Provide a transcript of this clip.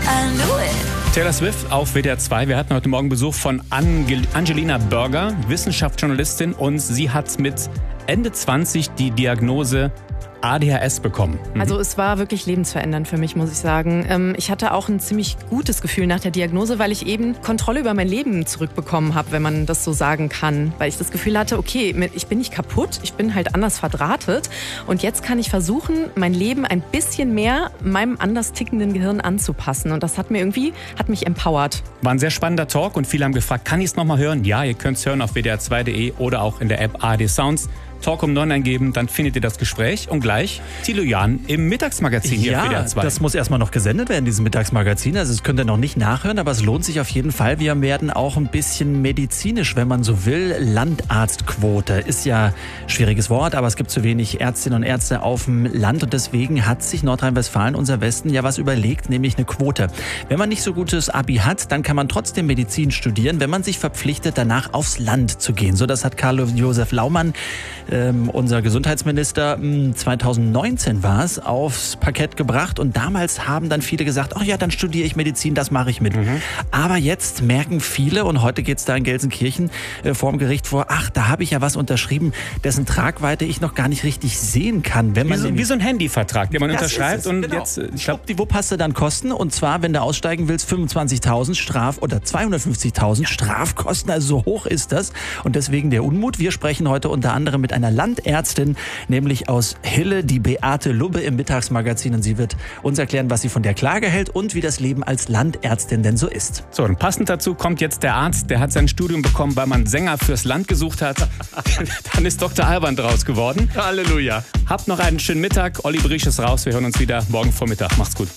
I knew it. Taylor Swift auf WDR 2. Wir hatten heute Morgen Besuch von Angelina Burger, Wissenschaftsjournalistin, und sie hat mit Ende 20 die Diagnose ADHS bekommen. Also es war wirklich lebensverändernd für mich, muss ich sagen. Ich hatte auch ein ziemlich gutes Gefühl nach der Diagnose, weil ich eben Kontrolle über mein Leben zurückbekommen habe, wenn man das so sagen kann. Weil ich das Gefühl hatte, okay, ich bin nicht kaputt, ich bin halt anders verdrahtet. Und jetzt kann ich versuchen, mein Leben ein bisschen mehr meinem anders tickenden Gehirn anzupassen. Und das hat mich empowert. War ein sehr spannender Talk und viele haben gefragt, kann ich es nochmal hören? Ja, ihr könnt es hören auf wdr2.de oder auch in der App ARD Sounds. Talk um 9 eingeben, dann findet ihr das Gespräch. Und gleich Thilo Jahn im Mittagsmagazin hier auf WDR 2. Das muss erstmal noch gesendet werden, dieses Mittagsmagazin. Also das könnt ihr noch nicht nachhören, aber es lohnt sich auf jeden Fall. Wir werden auch ein bisschen medizinisch, wenn man so will. Landarztquote ist ja ein schwieriges Wort, aber es gibt zu wenig Ärztinnen und Ärzte auf dem Land. Und deswegen hat sich Nordrhein-Westfalen, unser Westen, ja was überlegt, nämlich eine Quote. Wenn man nicht so gutes Abi hat, dann kann man trotzdem Medizin studieren, wenn man sich verpflichtet, danach aufs Land zu gehen. So, das hat Karl-Josef Laumann, unser Gesundheitsminister, 2019 war es, aufs Parkett gebracht. Und damals haben dann viele gesagt, ach ja, dann studiere ich Medizin, das mache ich mit. Aber jetzt merken viele, und heute geht es da in Gelsenkirchen vor dem Gericht vor, ach, da habe ich ja was unterschrieben, dessen Tragweite ich noch gar nicht richtig sehen kann. Wenn man wie so ein Handyvertrag, den man das unterschreibt. Und genau. jetzt, ich glaube, die Wupp hast du dann Kosten. Und zwar, wenn du aussteigen willst, 25.000 oder 250.000 Strafkosten. Also so hoch ist das. Und deswegen der Unmut. Wir sprechen heute unter anderem mit einer Landärztin, nämlich aus Hille, die Beate Lubbe im Mittagsmagazin. Und sie wird uns erklären, was sie von der Klage hält und wie das Leben als Landärztin denn so ist. So, und passend dazu kommt jetzt der Arzt, der hat sein Studium bekommen, weil man Sänger fürs Land gesucht hat. Dann ist Dr. Alban draus geworden. Halleluja. Habt noch einen schönen Mittag. Olli Briesch ist raus. Wir hören uns wieder morgen Vormittag. Macht's gut.